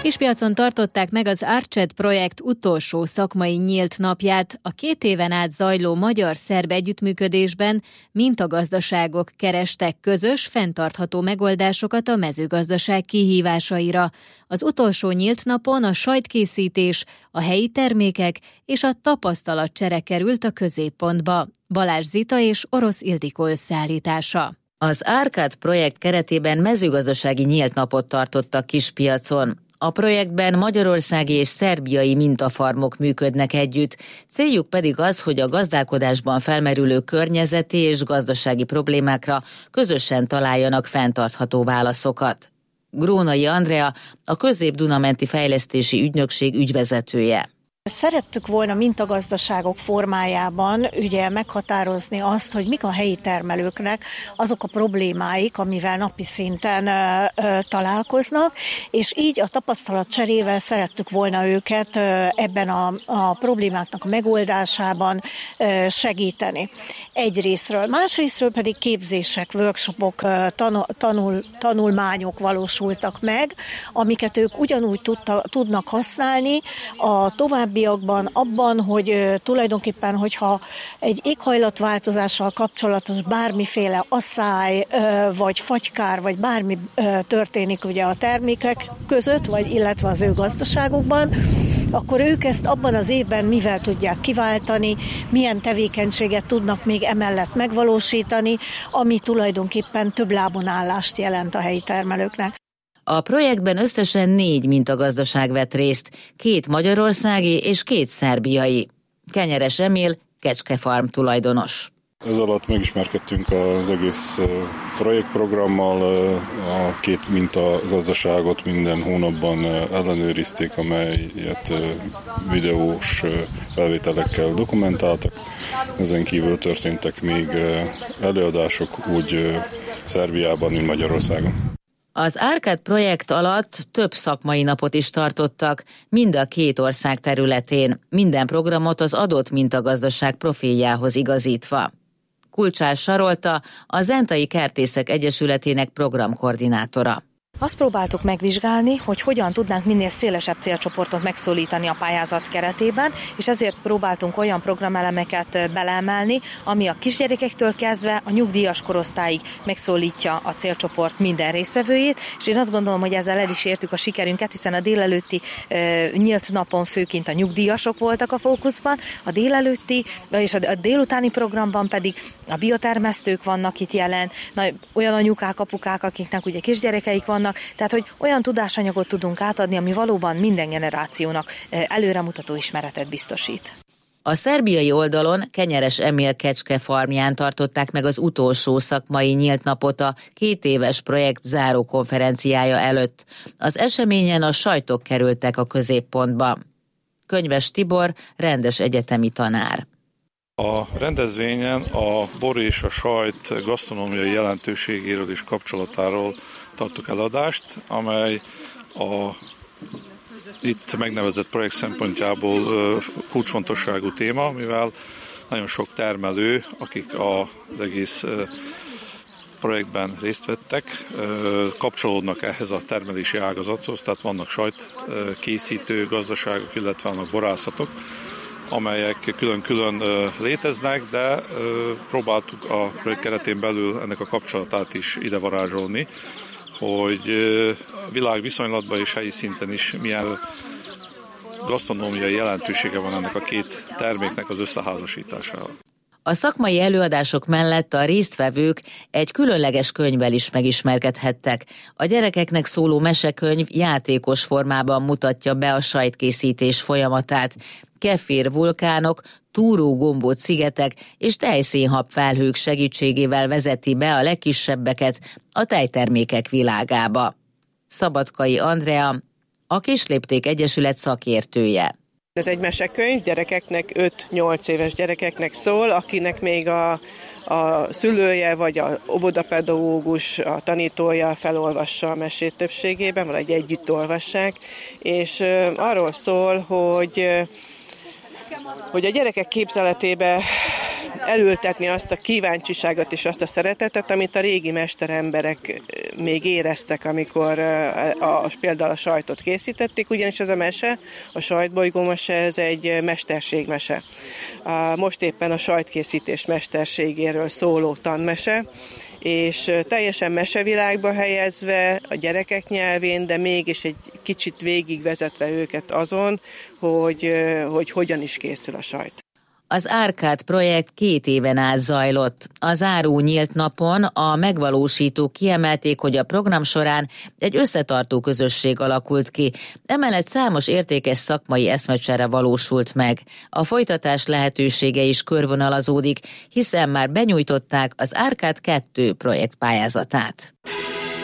Kispiacon tartották meg az Arched projekt utolsó szakmai nyílt napját. A 2 éven át zajló magyar-szerb együttműködésben mintagazdaságok kerestek közös, fenntartható megoldásokat a mezőgazdaság kihívásaira. Az utolsó nyílt napon a sajtkészítés, a helyi termékek és a tapasztalatcsere került a középpontba. Balázs Zita és Orosz Ildikó összeállítása. Az Arched projekt keretében mezőgazdasági nyílt napot tartottak Kispiacon. A projektben magyarországi és szerbiai mintafarmok működnek együtt, céljuk pedig az, hogy a gazdálkodásban felmerülő környezeti és gazdasági problémákra közösen találjanak fenntartható válaszokat. Grónai Andrea, a Közép-Duna-menti Fejlesztési Ügynökség ügyvezetője. Szerettük volna mintagazdaságok formájában ugye meghatározni azt, hogy mik a helyi termelőknek azok a problémáik, amivel napi szinten találkoznak, és így a tapasztalatcserével szerettük volna őket ebben a problémáknak a megoldásában segíteni. Egyrészről. Másrészről pedig képzések, workshopok, tanulmányok valósultak meg, amiket ők ugyanúgy tudnak használni a továbbiakban abban, hogy tulajdonképpen, hogyha egy éghajlatváltozással kapcsolatos bármiféle asszály, vagy fagykár, vagy bármi történik ugye a termékek között, vagy illetve az ő gazdaságukban, akkor ők ezt abban az évben mivel tudják kiváltani, milyen tevékenységet tudnak még emellett megvalósítani, ami tulajdonképpen több lábon állást jelent a helyi termelőknek. A projektben összesen 4 mintagazdaság vett részt, 2 magyarországi és 2 szerbiai. Kenyeres Emil, kecskefarm tulajdonos. Ez alatt megismerkedtünk az egész projektprogrammal, a 2 mintagazdaságot minden hónapban ellenőrizték, amelyet videós felvételekkel dokumentáltak. Ezen kívül történtek még előadások úgy Szerbiában, mint Magyarországon. Az Arched projekt alatt több szakmai napot is tartottak, mind a 2 ország területén, minden programot az adott mintagazdaság profiljához igazítva. Kulcsás Sarolta, a Zentai Kertészek Egyesületének programkoordinátora. Azt próbáltuk megvizsgálni, hogy hogyan tudnánk minél szélesebb célcsoportot megszólítani a pályázat keretében, és ezért próbáltunk olyan programelemeket beleemelni, ami a kisgyerekektől kezdve a nyugdíjas korosztályig megszólítja a célcsoport minden résztvevőjét, és én azt gondolom, hogy ezzel el is értük a sikerünket, hiszen a délelőtti nyílt napon főként a nyugdíjasok voltak a fókuszban, a délelőtti és a délutáni programban pedig a biotermesztők vannak itt jelen, olyan anyukák, apukák, akiknek ugye kisgyerekeik vannak, tehát, hogy olyan tudásanyagot tudunk átadni, ami valóban minden generációnak előremutató ismeretet biztosít. A szerbiai oldalon Kenyeres Emil kecske farmján tartották meg az utolsó szakmai nyílt napot a 2 éves projekt záró konferenciája előtt. Az eseményen a sajtok kerültek a középpontba. Könyves Tibor, rendes egyetemi tanár. A rendezvényen a bor és a sajt gasztronómiai jelentőségéről és kapcsolatáról tartok eladást, amely a itt megnevezett projekt szempontjából kulcsfontosságú téma, mivel nagyon sok termelő, akik az egész projektben részt vettek, kapcsolódnak ehhez a termelési ágazathoz, tehát vannak sajtkészítő gazdaságok, illetve vannak borászatok, amelyek külön-külön léteznek, de próbáltuk a projekt keretén belül ennek a kapcsolatát is ide varázsolni, hogy világviszonylatban és helyi szinten is milyen gasztronómiai jelentősége van ennek a 2 terméknek az összeházasításával. A szakmai előadások mellett a résztvevők egy különleges könyvvel is megismerkedhettek. A gyerekeknek szóló mesekönyv játékos formában mutatja be a sajtkészítés folyamatát. Kefir vulkánok, túró gombóc szigetek és tejszénhab felhők segítségével vezeti be a legkisebbeket a tejtermékek világába. Szabadkai Andrea, a Kislépték Egyesület szakértője. Ez egy mesekönyv, gyerekeknek, 5-8 éves gyerekeknek szól, akinek még a szülője vagy a óvodapedagógus, a tanítója felolvassa a mesét többségében, vagy együtt olvassák, és arról szól, hogy a gyerekek képzeletébe elültetni azt a kíváncsiságot és azt a szeretetet, amit a régi mesteremberek még éreztek, amikor például a sajtot készítették, ugyanis ez a mese, a sajtbolygó mese, ez egy mesterségmese. Most éppen a sajtkészítés mesterségéről szóló tanmese, és teljesen mesevilágba helyezve a gyerekek nyelvén, de mégis egy kicsit végigvezetve őket azon, hogy hogyan is készül a sajt. Az Árkád projekt 2 éven át zajlott. A záró nyílt napon a megvalósítók kiemelték, hogy a program során egy összetartó közösség alakult ki. Emellett számos értékes szakmai eszmecsere valósult meg. A folytatás lehetősége is körvonalazódik, hiszen már benyújtották az Árkád 2 projektpályázatát.